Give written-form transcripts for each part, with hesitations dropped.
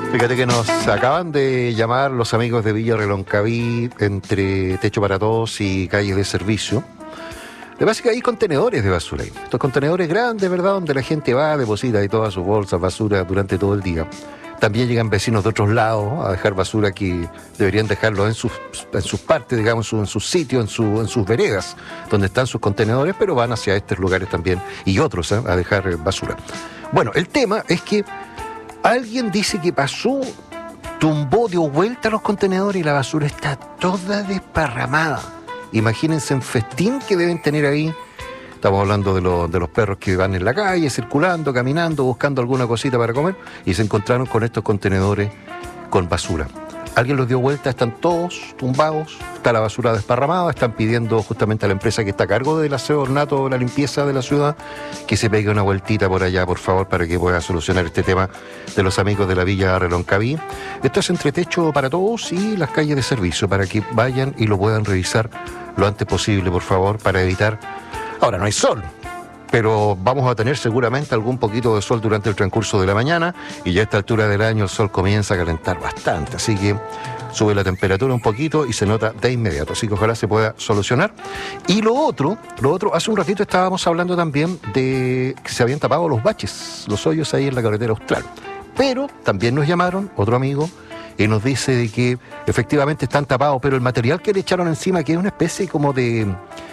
Fíjate que nos acaban de llamar los amigos de Villa Reloncaví, entre Techo para Todos y Calles de Servicio. Lo que pasa es que hay contenedores de basura ahí. Estos contenedores grandes, ¿verdad?, donde la gente va, deposita y todas sus bolsas, basura durante todo el día. También llegan vecinos de otros lados a dejar basura que deberían dejarlo en sus partes, digamos, en sus sitios, en sus veredas, donde están sus contenedores, pero van hacia estos lugares también y otros a dejar basura. Bueno, el tema es que alguien dice que pasó, tumbó, dio vuelta a los contenedores y la basura está toda desparramada. Imagínense en festín que deben tener ahí. Estamos hablando de los perros que van en la calle, circulando, caminando, buscando alguna cosita para comer, y se encontraron con estos contenedores con basura. Alguien los dio vuelta, están todos tumbados, está la basura desparramada, están pidiendo justamente a la empresa que está a cargo del aseo ornato, la limpieza de la ciudad, que se pegue una vueltita por allá, por favor, para que pueda solucionar este tema de los amigos de la Villa Reloncaví. Esto es entre Techo para Todos y las Calles de Servicio, para que vayan y lo puedan revisar lo antes posible, por favor, para evitar... Ahora, no hay sol, pero vamos a tener seguramente algún poquito de sol durante el transcurso de la mañana, y ya a esta altura del año el sol comienza a calentar bastante, así que sube la temperatura un poquito y se nota de inmediato, así que ojalá se pueda solucionar. Y lo otro, hace un ratito estábamos hablando también de que se habían tapado los baches, los hoyos ahí en la carretera austral, pero también nos llamaron otro amigo y nos dice de que efectivamente están tapados, pero el material que le echaron encima, que es una especie como de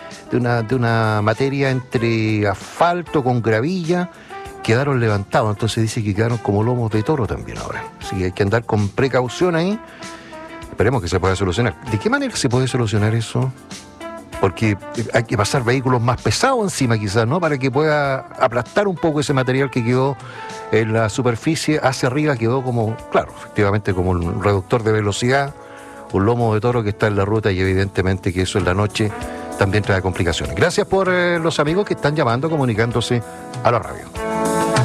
una materia entre asfalto con gravilla, quedaron levantados. Entonces dice que quedaron como lomos de toro también ahora. Así que hay que andar con precaución ahí. Esperemos que se pueda solucionar. ¿De qué manera se puede solucionar eso? Porque hay que pasar vehículos más pesados encima quizás, ¿no? Para que pueda aplastar un poco ese material que quedó en la superficie. Hacia arriba quedó como, claro, efectivamente como un reductor de velocidad, un lomo de toro que está en la ruta, y evidentemente que eso en la noche también trae complicaciones. Gracias por los amigos que están llamando, comunicándose a la radio.